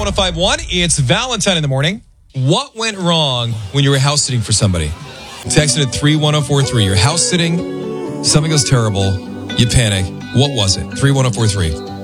1051. It's Valentine in the morning. What went wrong when you were house sitting for somebody? Text it at 31043. You're house sitting, something goes terrible, you panic. What was it? 31043.